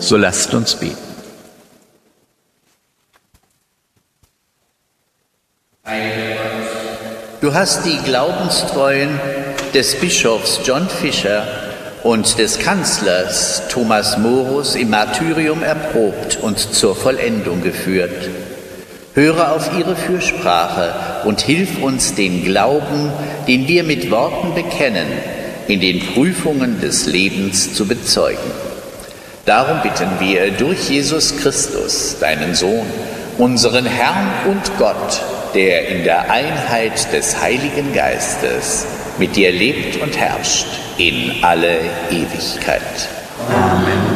So lasst uns beten. Du hast die Glaubenstreuen des Bischofs John Fischer und des Kanzlers Thomas Morus im Martyrium erprobt und zur Vollendung geführt. Höre auf ihre Fürsprache und hilf uns, den Glauben, den wir mit Worten bekennen, in den Prüfungen des Lebens zu bezeugen. Darum bitten wir durch Jesus Christus, deinen Sohn, unseren Herrn und Gott, der in der Einheit des Heiligen Geistes mit dir lebt und herrscht in alle Ewigkeit. Amen.